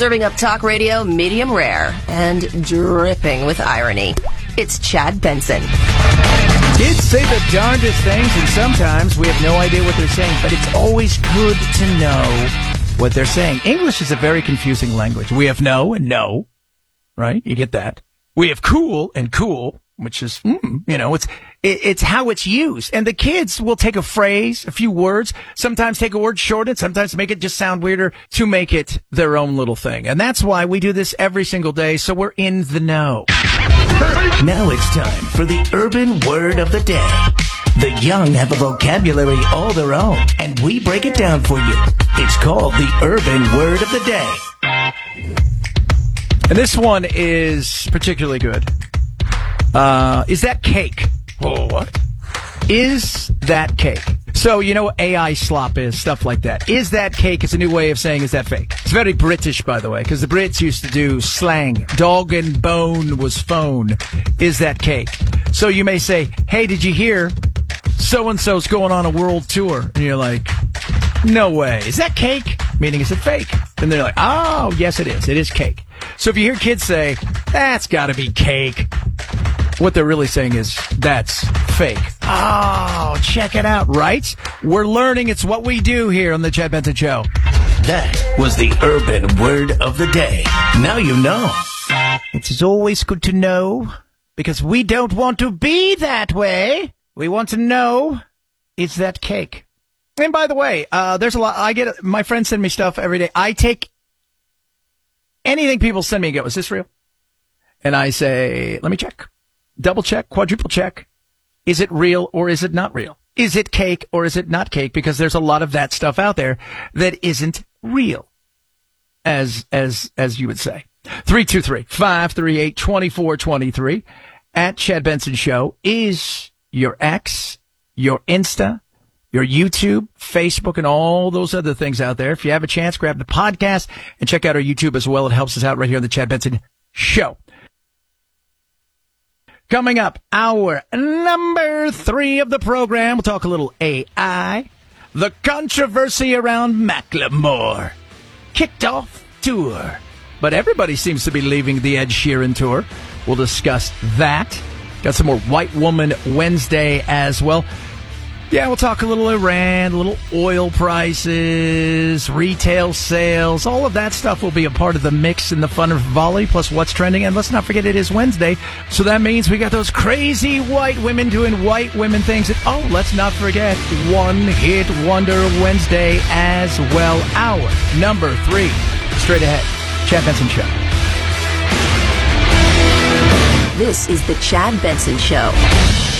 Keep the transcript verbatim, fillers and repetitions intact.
serving up talk radio medium rare and dripping with irony. It's Chad Benson. Kids say the darndest things, and sometimes we have no idea what they're saying, but it's always good to know what they're saying. English is a very confusing language. We have no and no, right? You get that. We have cool and cool, which is, mm, you know, it's it, it's how it's used. And the kids will take a phrase, a few words, sometimes take a word shortened, sometimes make it just sound weirder to make it their own little thing. And that's why we do this every single day, so we're in the know. Now it's time for the urban word of the day. The young have a vocabulary all their own, and we break it down for you. It's called the urban word of the day. And this one is particularly good. Uh, is that cake? Oh, what? Is that cake? So, you know what A I slop is, stuff like that. Is that cake is a new way of saying, is that fake? It's very British, by the way, because the Brits used to do slang. Dog and bone was phone. Is that cake? So you may say, hey, did you hear so-and-so's going on a world tour? And you're like, no way. Is that cake? Meaning, is it fake? And they're like, oh, yes, it is. It is cake. So if you hear kids say, that's got to be cake, what they're really saying is, that's fake. Oh, check it out, right? We're learning. It's what we do here on the Chad Benson Show. That was the urban word of the day. Now you know. It's always good to know, because we don't want to be that way. We want to know, is that cake? And by the way, uh, there's a lot. I get, my friends send me stuff every day. I take anything people send me and go, is this real? And I say, let me check. Double check, quadruple check. Is it real or is it not real? Is it cake or is it not cake? Because there's a lot of that stuff out there that isn't real, as as as you would say. three two three, five three eight, two four two three at Chad Benson Show is your X, your Insta, your YouTube, Facebook, and all those other things out there. If you have a chance, grab the podcast and check out our YouTube as well. It helps us out right here on the Chad Benson Show. Coming up, hour number three of the program, we'll talk a little A I. The controversy around Macklemore. Kicked off tour. But everybody seems to be leaving the Ed Sheeran tour. We'll discuss that. Got some more White Woman Wednesday as well. Yeah, we'll talk a little Iran, a little oil prices, retail sales. All of that stuff will be a part of the mix and the fun of volley, plus what's trending. And let's not forget it is Wednesday, so that means we got those crazy white women doing white women things. And, oh, let's not forget One Hit Wonder Wednesday as well. Hour number three. Straight ahead, Chad Benson Show. This is the Chad Benson Show.